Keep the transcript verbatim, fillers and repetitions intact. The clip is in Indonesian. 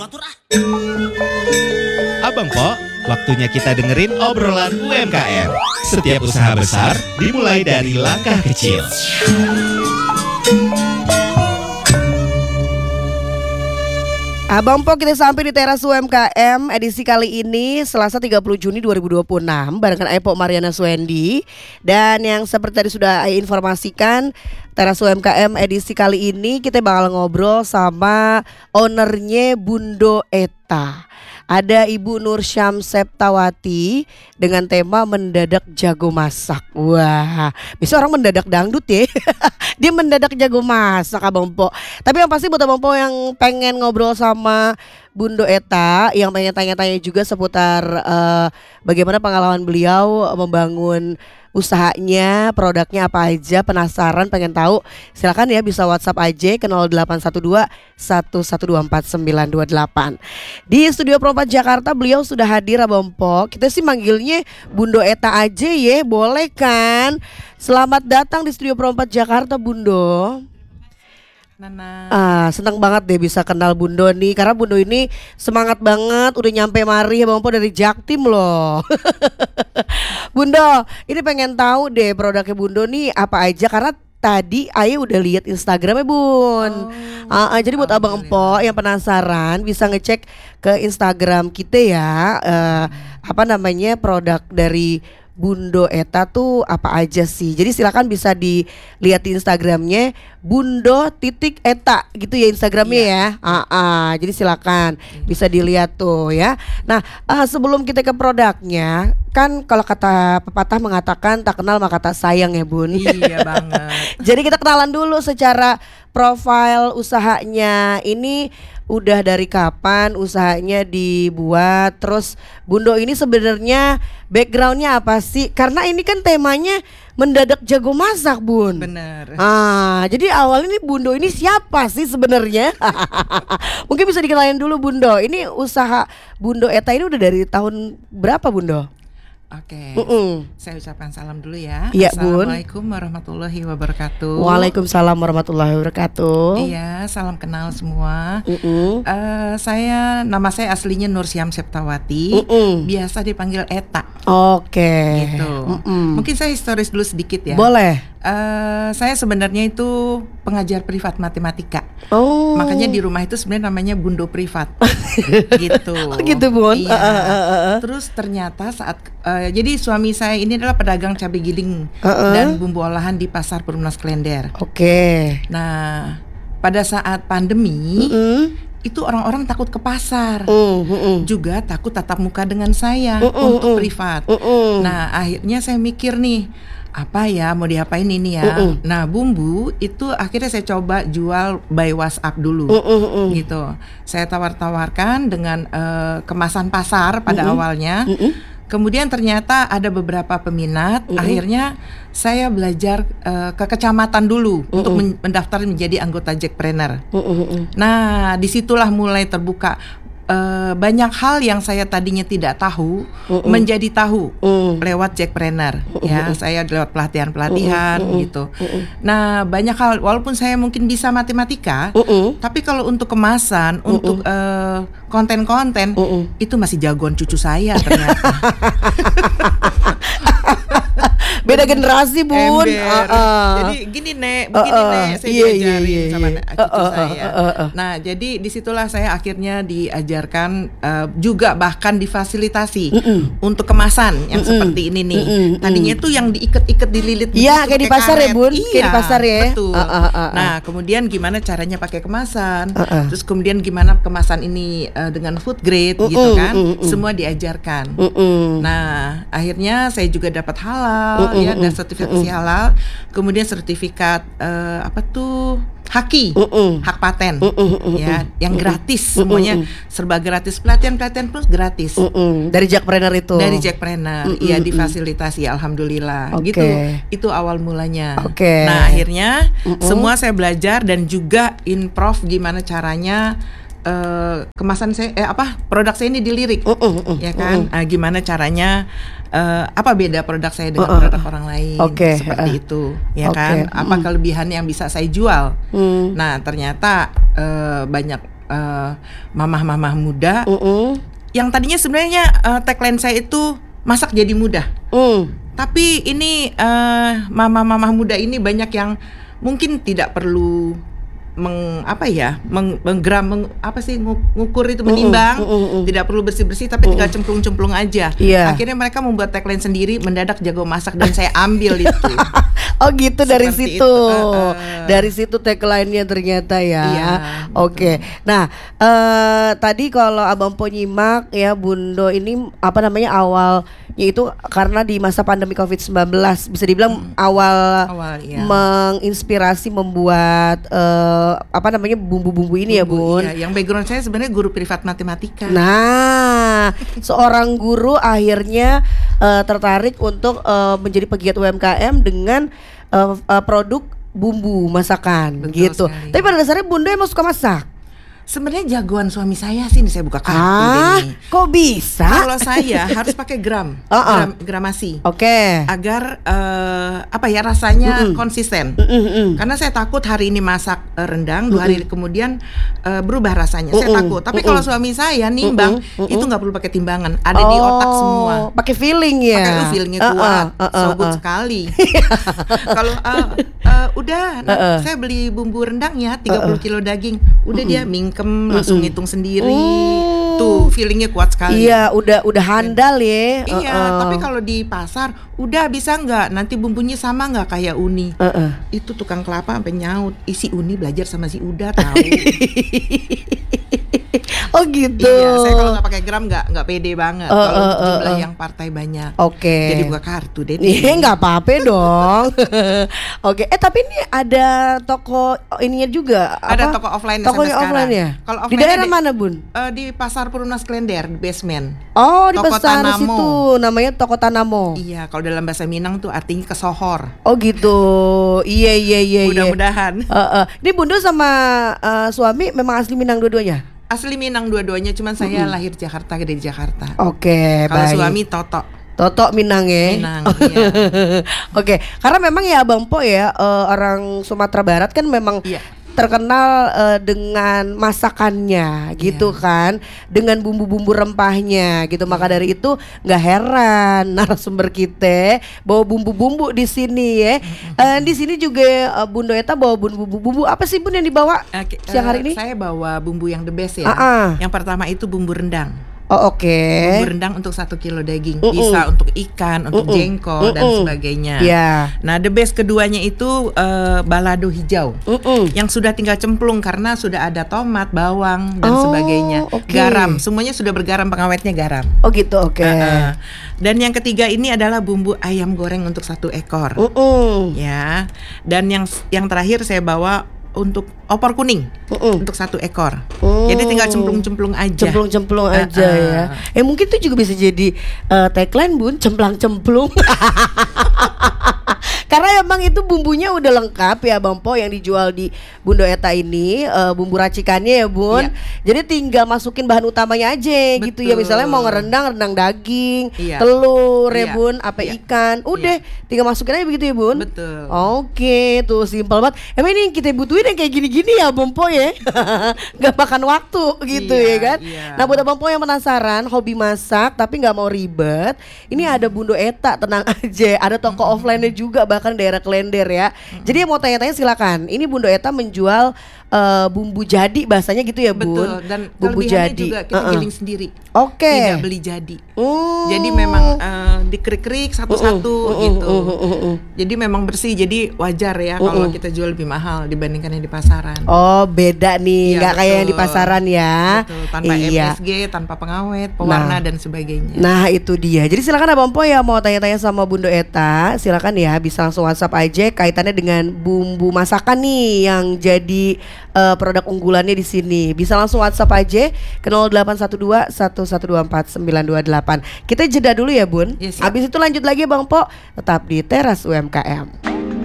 Abang Po, waktunya kita dengerin obrolan U M K M. Setiap usaha besar dimulai dari langkah kecil. Abang Po, kita sampai di teras U M K M edisi kali ini Selasa tiga puluh Juni dua ribu dua puluh enam barengan Ae Po Mariana Swendi. Dan yang seperti tadi sudah Ae informasikan, teras U M K M edisi kali ini kita bakal ngobrol sama ownernya Bundo Eta. Ada Ibu Nur Syam Septawati dengan tema mendadak jago masak. Wah, bisa orang mendadak dangdut ya. Dia mendadak jago masak Abang Po. Tapi yang pasti buat Abang Po yang pengen ngobrol sama Bundo Eta, yang pengen tanya-tanya juga seputar uh, bagaimana pengalaman beliau membangun usahanya, produknya apa aja, penasaran pengen tahu, silakan ya bisa WhatsApp aja ke nol delapan satu dua satu satu dua empat sembilan dua delapan. Di Studio Pro empat Jakarta beliau sudah hadir Abang Po. Kita sih manggilnya Bundo Eta aja ya, boleh kan? Selamat datang di Studio Pro empat Jakarta Bundo. Nana. Ah, senang banget deh bisa kenal Bundo nih, karena Bundo ini semangat banget udah nyampe mari Abang Po dari Jaktim loh. Bundo, ini pengen tahu deh produknya Bundo nih apa aja, karena tadi Aye udah lihat Instagramnya Bun. Oh, ah, ah, jadi buat Abang Po yang penasaran bisa ngecek ke Instagram kita ya, uh, apa namanya produk dari Bundo Eta tuh apa aja sih. Jadi silakan bisa dilihat di Instagramnya Bundo titik Eta gitu ya Instagramnya ya. Ah, ah, jadi silakan bisa dilihat tuh ya. Nah uh, sebelum kita ke produknya, kan kalau kata pepatah mengatakan tak kenal maka tak sayang ya Bun. Iya banget. Jadi kita kenalan dulu secara profil usahanya. Ini udah dari kapan usahanya dibuat? Terus Bundo ini sebenarnya backgroundnya apa sih? Karena ini kan temanya mendadak jago masak Bun. Bener. Ah, jadi awalnya nih Bundo ini siapa sih sebenarnya? Mungkin bisa dikenalin dulu Bundo. Ini usaha Bundo Eta ini udah dari tahun berapa Bundo? Oke, uh-uh. Saya ucapkan salam dulu ya. Iya, Bun. Assalamualaikum warahmatullahi wabarakatuh. Waalaikumsalam warahmatullahi wabarakatuh. Iya, salam kenal semua. uh-uh. uh, Saya, nama saya aslinya Nur Syam Septawati, uh-uh. biasa dipanggil Eta. Oke. Gitu. uh-uh. Mungkin saya historis dulu sedikit ya. Boleh. Uh, saya sebenarnya itu pengajar privat matematika. Oh. Makanya di rumah itu sebenarnya namanya Bundo Privat. Gitu. Oh, gitu Bun. Iya. Uh, uh, uh, uh. Terus ternyata saat uh, jadi suami saya ini adalah pedagang cabai giling uh, uh. dan bumbu olahan di Pasar Perumnas Klender. Oke. Okay. Nah, pada saat pandemi uh-uh. itu orang-orang takut ke pasar, uh, uh, uh. juga takut tatap muka dengan saya uh, uh, untuk uh. privat. Uh, uh. Nah, akhirnya saya mikir nih, apa ya mau diapain ini ya. Uh-uh. Nah bumbu itu akhirnya saya coba jual by WhatsApp dulu. Uh-uh. Gitu. Saya tawar-tawarkan dengan uh, kemasan pasar pada uh-uh. awalnya. Uh-uh. Kemudian ternyata ada beberapa peminat. Uh-uh. Akhirnya saya belajar uh, ke kecamatan dulu uh-uh. untuk men- mendaftar menjadi anggota Jackpreneur. Uh-uh. Nah disitulah mulai terbuka Uh, banyak hal yang saya tadinya tidak tahu uh-uh. menjadi tahu uh. lewat Jackpreneur. uh-uh. Ya, saya lewat pelatihan-pelatihan uh-uh. gitu. uh-uh. Nah, banyak hal walaupun saya mungkin bisa matematika, uh-uh. tapi kalau untuk kemasan, uh-uh. untuk uh, konten-konten uh-uh. itu masih jagoan cucu saya ternyata. Beda generasi Bun. uh-uh. Jadi gini Nek, begini uh-uh. Nek, saya yeah, diajarin yeah, yeah, sama yeah. cucu uh-uh. saya. Uh-uh. Nah, jadi disitulah saya akhirnya diajarkan uh, juga bahkan difasilitasi uh-uh. untuk kemasan yang uh-uh. seperti ini nih. Uh-uh. Tadinya tuh yang diikat-ikat dililit. Iya, kayak di pasar karet. Ya Bun. Iya, kayak di pasar ya. Betul. Uh-uh. Uh-uh. Nah, kemudian gimana caranya pakai kemasan? Uh-uh. Terus kemudian gimana kemasan ini uh, dengan food grade uh-uh. gitu kan? Uh-uh. Semua diajarkan. Uh-uh. Nah, akhirnya saya juga dapat halal. Uh-uh. Ya, dan sertifikasi uh-uh. halal, kemudian sertifikat uh, apa tuh haki, uh-uh. hak paten, uh-uh. ya, yang gratis uh-uh. semuanya serba gratis, pelatihan-pelatihan plus gratis. Uh-uh. Dari Jackpreneur itu. Dari Jackpreneur, uh-uh. ya difasilitasi, alhamdulillah. Okay. Gitu, itu awal mulanya. Okay. Nah akhirnya uh-uh. semua saya belajar dan juga improv gimana caranya. Uh, kemasan saya eh apa produk saya ini dilirik uh, uh, uh, ya kan uh, uh. Uh, gimana caranya uh, apa beda produk saya dengan uh, uh. produk orang lain okay. seperti uh. itu ya okay. kan apa uh. kelebihan yang bisa saya jual. uh. Nah ternyata uh, banyak uh, mamah-mamah muda Mm-mm. yang tadinya sebenarnya uh, tagline saya itu masak jadi mudah. Mm. Tapi ini uh, mama-mama muda ini banyak yang mungkin tidak perlu meng apa ya meng, menggram meng, apa sih ngukur itu menimbang, mm, mm, mm. tidak perlu bersih-bersih tapi tinggal cemplung-cemplung aja. Yeah. Akhirnya mereka membuat tagline sendiri, mendadak jago masak, dan saya ambil itu. Oh gitu, dari Seperti situ, itu. Uh, uh. dari situ tagline-nya ternyata ya. Iya, Oke, nah eh, tadi kalau Abang Po nyimak ya Bundo ini apa namanya awalnya itu karena di masa pandemi covid sembilan belas bisa dibilang Hmm. awal, Awal, iya. menginspirasi membuat eh, apa namanya bumbu-bumbu ini ya Bumbu, Bun. iya, yang background saya sebenarnya guru privat matematika. Nah, seorang guru akhirnya eh, tertarik untuk eh, menjadi pegiat U M K M dengan eh, eh, produk bumbu masakan. Betul gitu. sekali. Tapi pada dasarnya Bunda emang suka masak. Sebenarnya jagoan suami saya sih, ini saya buka kartu Ah, deh nih. kok bisa? Kalau saya harus pakai gram, Uh-uh. gram gramasi. Oke. Agar eh, apa ya rasanya Mm-mm. konsisten. Mm-mm. Karena saya takut hari ini masak eh, rendang, dua hari kemudian eh, berubah rasanya. Saya Mm-mm. takut. Tapi Mm-mm. kalau suami saya nimbang, Mm-mm. Mm-mm. itu nggak perlu pakai timbangan, ada di otak semua. Oh, pakai feeling ya. Pakai uh, feelingnya Uh-uh, kuat, uh-uh, so good uh. sekali. Kalau uh, uh, udah, nah, Uh-uh. saya beli bumbu rendang ya, tiga puluh kilo daging, udah dia mingkem, langsung Mm-mm. ngitung sendiri. Mm. Tuh feelingnya kuat sekali. Iya, udah udah handal ya. Iya, Uh-uh. tapi kalau di pasar udah bisa nggak? Nanti bumbunya sama nggak kayak uni? Uh-uh. Itu tukang kelapa sampai nyaut. Isi uni belajar sama si Uda tahu. Oh gitu. Iya, saya kalau nggak pakai gram nggak nggak pede banget. Uh, kalau uh, uh, jumlah uh. yang partai banyak. Oke. Jadi buka kartu deh. Iya nggak apa-apa dong. Oke, eh tapi ini ada toko ininya juga. Ada apa? toko offline Tokonya sampai offline ya. sekarang. Kalau Di offline daerah di- mana Bun? Eh, di Pasar Perumnas Klender, di basement. Oh di Toko pasar Tanamo. situ, namanya Toko Tanamo. Iya, kalau dalam bahasa Minang tuh artinya kesohor. Oh gitu. Iya iya iya. iya. Mudah-mudahan. Eh, eh. Ini Bundo sama eh, suami memang asli Minang dua-duanya. Asli Minang dua-duanya, cuman saya lahir Jakarta, gede di Jakarta. Oke, Kalau baik. suami Toto. Toto Minang ya. Minang, iya. Oke, karena memang ya Abang Po ya eh, orang Sumatera Barat kan memang Iya. terkenal eh, dengan masakannya gitu Iya. kan, dengan bumbu-bumbu rempahnya gitu. Maka dari itu nggak heran narasumber kita bawa bumbu-bumbu di sini ya. Eh, di sini juga eh, Bunda Eta bawa bumbu-bumbu apa sih Bun yang dibawa Oke, siang hari eh, ini? Saya bawa bumbu yang the best ya. Ah-ah. Yang pertama itu bumbu rendang. Oh oke. Bumbu rendang untuk satu kilo daging. Mm-mm. Bisa untuk ikan, untuk Mm-mm. jengkol dan Mm-mm. sebagainya. Ya. Nah, the best keduanya itu eh, balado hijau. Mm-mm. Yang sudah tinggal cemplung karena sudah ada tomat, bawang dan Oh, sebagainya. oke. Garam, semuanya sudah bergaram, pengawetnya garam. Oh gitu oke. Uh-uh. Dan yang ketiga ini adalah bumbu ayam goreng untuk satu ekor. Mm-mm. Ya. Dan yang yang terakhir saya bawa untuk opor kuning Mm-mm. untuk satu ekor. Mm. Jadi tinggal cemplung-cemplung aja. Cemplung-cemplung aja Uh-uh. ya. Eh mungkin itu juga bisa jadi eh, tagline Bun, cemplang-cemplung. Karena emang itu bumbunya udah lengkap ya Bang Po yang dijual di Bundo Eta ini eh, bumbu racikannya ya Bun. Iya. Jadi tinggal masukin bahan utamanya aja gitu ya. Betul. Misalnya mau ngerendang rendang daging, Iya. telur ya Iya. Bun, apa Iya. ikan. Udah tinggal masukin aja begitu ya Bun. Betul. Oke, tuh simpel banget. Emang ini yang kita butuhin yang kayak gini-gini ya Bang Po ya. Gak makan waktu gitu Iya, ya kan. iya. Nah buat Abang Po yang penasaran hobi masak tapi nggak mau ribet, ini ada Bundo Eta, tenang aja. Ada toko offline-nya juga bahkan daerah Klender ya. Jadi yang mau tanya-tanya silakan. Ini Bundo Eta menjual eh, bumbu jadi bahasanya gitu ya Bun. Betul. Dan bumbu kelebihannya jadi. juga kita Uh-uh. giling sendiri. Oke. Tidak beli jadi. Hmm. Jadi memang eh, dikerik-kerik satu-satu Uh-uh, uh-uh, gitu. uh-uh, uh-uh. Jadi memang bersih. Jadi wajar ya Uh-uh. kalau kita jual lebih mahal dibandingkan yang di pasaran. Oh beda nih, Iya, nggak kayak yang di betul. pasaran ya. Betul, tanpa Iya. M S G, tanpa pengawet, pewarna Nah. dan sebagainya. Nah itu dia. Jadi silakan Abang Po ya mau tanya-tanya sama Bundo Eta, silakan ya bisa langsung WhatsApp aja kaitannya dengan bumbu masakan nih yang jadi eh, produk unggulannya di sini. Bisa langsung WhatsApp aja ke nol delapan satu dua satu satu dua empat sembilan dua delapan. Kita jeda dulu ya Bun. Ya, siap. Habis itu lanjut lagi Bang Po, tetap di Teras U M K M.